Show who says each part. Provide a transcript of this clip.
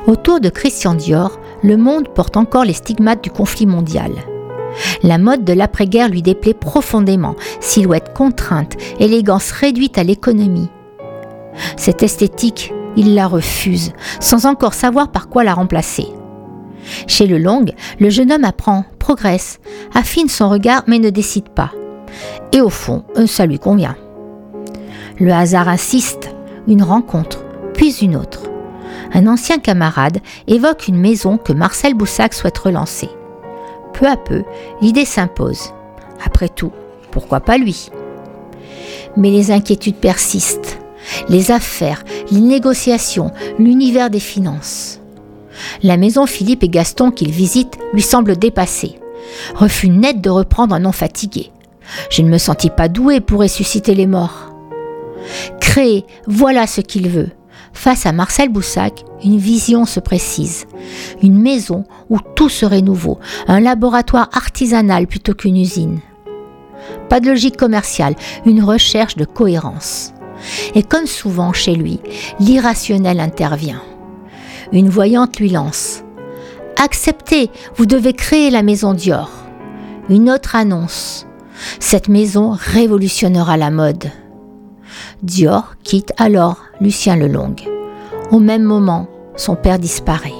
Speaker 1: Autour de Christian Dior, le monde porte encore les stigmates du conflit mondial. La mode de l'après-guerre lui déplaît profondément, silhouette contrainte, élégance réduite à l'économie. Cette esthétique, il la refuse, sans encore savoir par quoi la remplacer. Chez Lelong, le jeune homme apprend, progresse, affine son regard mais ne décide pas. Et au fond, ça lui convient. Le hasard insiste, une rencontre, puis une autre. Un ancien camarade évoque une maison que Marcel Boussac souhaite relancer. Peu à peu, l'idée s'impose. Après tout, pourquoi pas lui ? Mais les inquiétudes persistent. Les affaires, les négociations, l'univers des finances. La maison Philippe et Gaston qu'il visite lui semble dépassée. Refus net de reprendre un nom fatigué. Je ne me sentis pas doué pour ressusciter les morts. Créer, voilà ce qu'il veut. Face à Marcel Boussac, une vision se précise. Une maison où tout serait nouveau, un laboratoire artisanal plutôt qu'une usine. Pas de logique commerciale, une recherche de cohérence. Et comme souvent chez lui, l'irrationnel intervient. Une voyante lui lance « Acceptez, vous devez créer la maison Dior ». Une autre annonce « Cette maison révolutionnera la mode ». Dior quitte alors Lucien Lelong. Au même moment, son père disparaît.